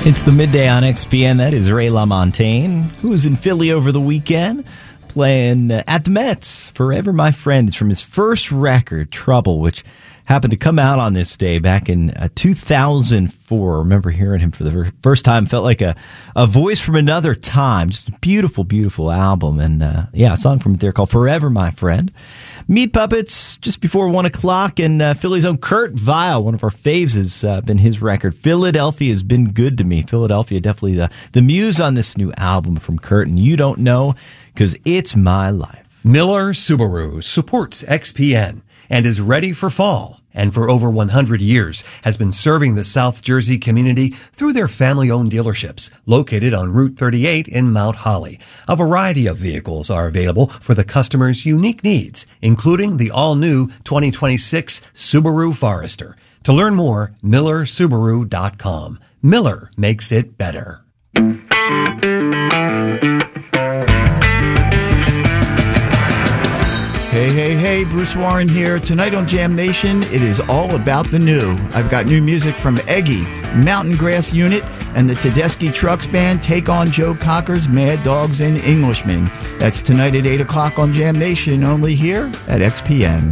It's the midday on XPN. That is Ray LaMontagne, who was in Philly over the weekend, playing at the Mets. Forever My Friend. It's from his first record, Trouble, which happened to come out on this day back in 2004. I remember hearing him for the first time. Felt like a voice from another time. Just a beautiful, beautiful album. And a song from there called Forever My Friend. Meat Puppets, just before 1 o'clock, and Philly's own Kurt Vile, one of our faves, has been his record. Philadelphia has been good to me. Philadelphia, definitely the muse on this new album from Kurt, and you don't know, because it's my life. Miller Subaru supports XPN and is ready for fall, and for over 100 years has been serving the South Jersey community through their family-owned dealerships located on Route 38 in Mount Holly. A variety of vehicles are available for the customer's unique needs, including the all-new 2026 Subaru Forester. To learn more, MillerSubaru.com. Miller makes it better. Hey, Bruce Warren here. Tonight on Jam Nation, it is all about the new. I've got new music from Eggy, Mountain Grass Unit, and the Tedeschi Trucks Band take on Joe Cocker's Mad Dogs and Englishmen. That's tonight at 8 o'clock on Jam Nation, only here at XPN.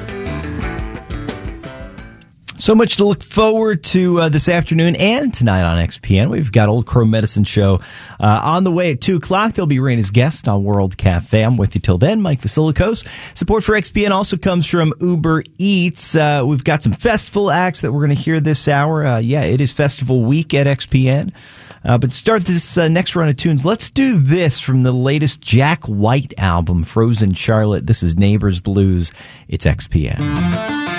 So much to look forward to this afternoon and tonight on XPN. We've got Old Crow Medicine Show on the way at 2 o'clock. There'll be Raina's guest on World Cafe. I'm with you till then, Mike Vasilikos. Support for XPN also comes from Uber Eats. We've got some festival acts that we're going to hear this hour. It is festival week at XPN. But to start this next run of tunes, let's do this from the latest Jack White album, Frozen Charlotte. This is Neighbors Blues. It's XPN.